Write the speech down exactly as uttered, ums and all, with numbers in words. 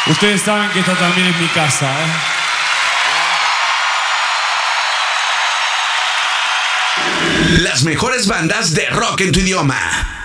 Ustedes saben que esta también es mi casa, ¿eh? Las mejores bandas de rock en tu idioma.